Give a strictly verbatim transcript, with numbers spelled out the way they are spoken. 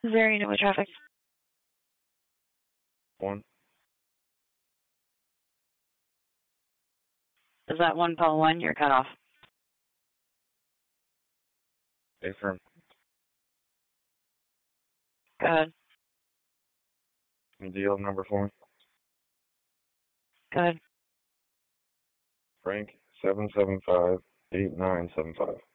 Zero unit with traffic. One. Is that one call one? You're cut off. Affirm. Go ahead. Do you have a number for me? Go ahead. Frank seven seven five eight nine seven five.